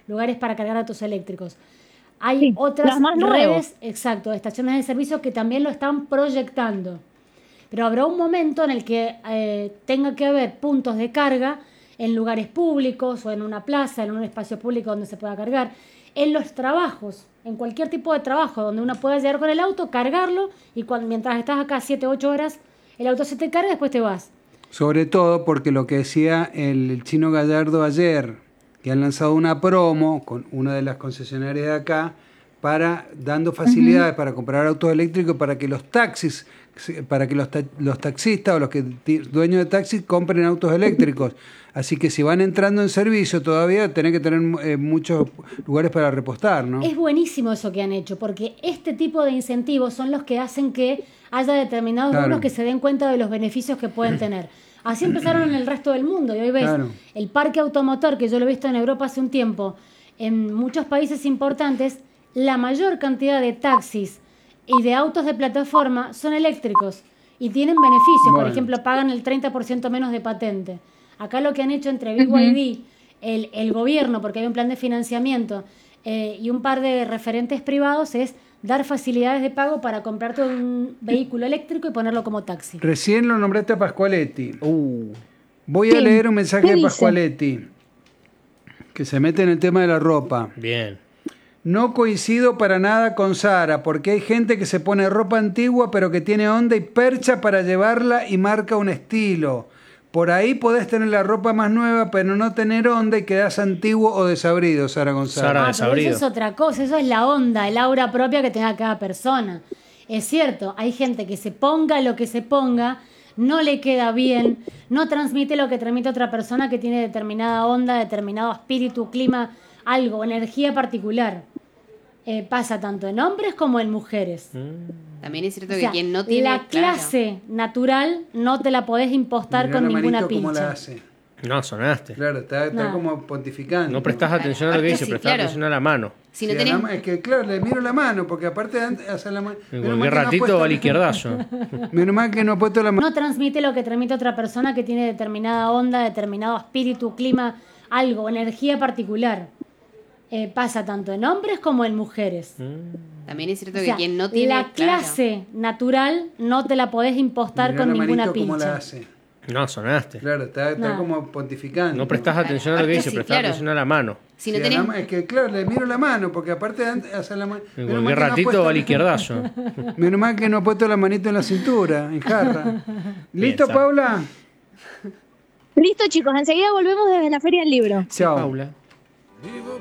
lugares para cargar autos eléctricos. Hay Sí, otras las más nuevas. redes, exacto, de estaciones de servicio que también lo están proyectando. Pero habrá un momento en el que tenga que haber puntos de carga en lugares públicos o en una plaza, en un espacio público donde se pueda cargar, en los trabajos, en cualquier tipo de trabajo donde uno pueda llegar con el auto, cargarlo y mientras estás acá 7, 8 horas, el auto se te carga y después te vas. Sobre todo porque lo que decía el Chino Gallardo ayer, que han lanzado una promo con una de las concesionarias de acá, dando facilidades para comprar autos eléctricos para que los taxis, para que los taxistas o los dueños de taxis compren autos eléctricos. Así que si van entrando en servicio todavía tenés que tener muchos lugares para repostar, ¿no? Es buenísimo eso que han hecho, porque este tipo de incentivos son los que hacen que haya determinados rubros que se den cuenta de los beneficios que pueden tener. Así empezaron en el resto del mundo y hoy ves el parque automotor, que yo lo he visto en Europa hace un tiempo, en muchos países importantes, la mayor cantidad de taxis y de autos de plataforma son eléctricos y tienen beneficios. Por ejemplo, pagan el 30% menos de patente. Acá lo que han hecho entre BYD, el gobierno, porque hay un plan de financiamiento, y un par de referentes privados, es dar facilidades de pago para comprarte un vehículo eléctrico y ponerlo como taxi. Recién lo nombraste a Pascualetti. Voy a leer un mensaje de Pascualetti, que se mete en el tema de la ropa. Bien. No coincido para nada con Sara, porque hay gente que se pone ropa antigua pero que tiene onda y percha para llevarla y marca un estilo. Por ahí podés tener la ropa más nueva, pero no tener onda y quedás antiguo o desabrido, Sara González. Pero eso es otra cosa, eso es la onda, el aura propia que tenga cada persona. Es cierto, hay gente que se ponga lo que se ponga, no le queda bien, no transmite lo que transmite otra persona que tiene determinada onda, determinado espíritu, clima, algo, energía particular. Pasa tanto en hombres como en mujeres. También es cierto que quien no tiene la clase natural no te la podés impostar con ninguna pincha. ¿Cómo la hace? No, sonaste. Claro, está como pontificando. No prestás atención a lo que dice, prestás atención a la mano. Si no tenés... Es que, claro, le miro la mano, porque aparte de hacer la mano... En cualquier ratito va al izquierdazo. Menos mal que no ha puesto la mano. No transmite lo que transmite otra persona que tiene determinada onda, determinado espíritu, clima, algo, energía particular. Pasa tanto en hombres como en mujeres. También es cierto que quien no tiene... La clase natural no te la podés impostar con ninguna pincha. ¿Cómo la hace? No, sonaste. Claro, está como pontificando. No prestás atención a lo que dice, prestás atención a la mano. Si no tenés... Es que, claro, le miro la mano, porque aparte de hacer la mano... En cualquier ratito va al izquierdazo. Menos mal que no ha puesto la manito en la cintura, en jarra. ¿Listo, Paula? Listo, chicos, enseguida volvemos desde la Feria del Libro. Chao. Paula.